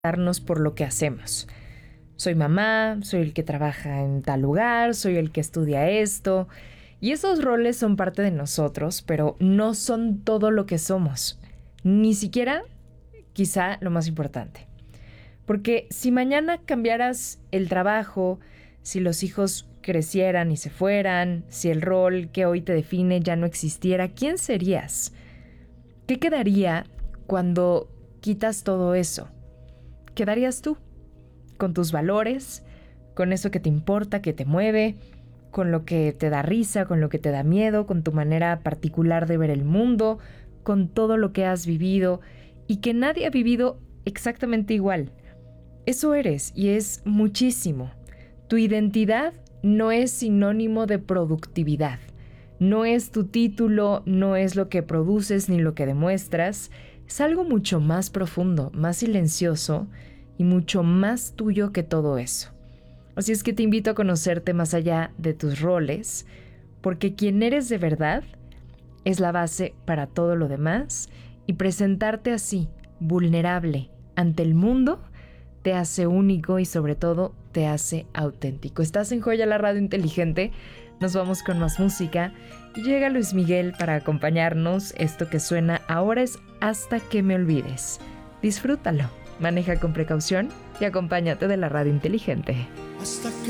darnos por lo que hacemos. Soy mamá, soy el que trabaja en tal lugar, soy el que estudia esto. Y esos roles son parte de nosotros, pero no son todo lo que somos. Ni siquiera, quizá, lo más importante. Porque si mañana cambiaras el trabajo, si los hijos crecieran y se fueran, si el rol que hoy te define ya no existiera, ¿quién serías? ¿Qué quedaría cuando quitas todo eso? ¿Quedarías tú? Con tus valores, con eso que te importa, que te mueve, con lo que te da risa, con lo que te da miedo, con tu manera particular de ver el mundo, con todo lo que has vivido y que nadie ha vivido exactamente igual. Eso eres y es muchísimo. Tu identidad no es sinónimo de productividad. No es tu título, no es lo que produces ni lo que demuestras. Es algo mucho más profundo, más silencioso y mucho más tuyo que todo eso. Así es que te invito a conocerte más allá de tus roles, porque quien eres de verdad es la base para todo lo demás y presentarte así, vulnerable, ante el mundo, te hace único y sobre todo te hace auténtico. Estás en Joya, la radio inteligente. Nos vamos con más música y llega Luis Miguel para acompañarnos. Esto que suena ahora es Hasta que me olvides. Disfrútalo, maneja con precaución y acompáñate de la radio inteligente. Hasta que